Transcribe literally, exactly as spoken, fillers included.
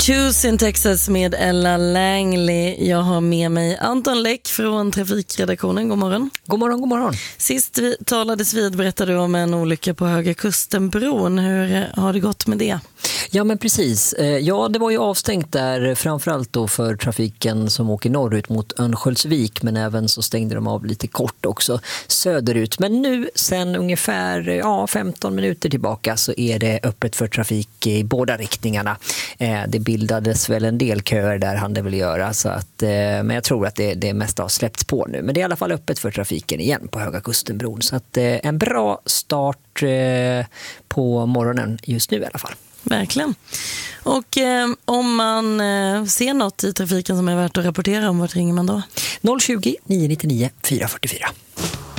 Houston, Texas med Ella Langley. Jag har med mig Anton Läck från Trafikredaktionen. God morgon. God morgon, god morgon. Sist vi talades vid berättade du om en olycka på Höga Kusten-bron. Hur har det gått med det? Ja, men precis. Ja, det var ju avstängt där, framförallt då för trafiken som åker norrut mot Örnsköldsvik, men även så stängde de av lite kort också söderut. Men nu sen ungefär ja, femton minuter tillbaka så är det öppet för trafik i båda riktningarna. Det bildades väl en del köer där, han det väl göra, så att, men jag tror att det, det mesta har släppts på nu. Men det är i alla fall öppet för trafiken igen på Höga Kustenbron, så att en bra start på morgonen just nu i alla fall. Verkligen. Och eh, om man eh, ser något i trafiken som är värt att rapportera om, vart ringer man då? noll tjugo, nio nio nio, fyra fyra fyra.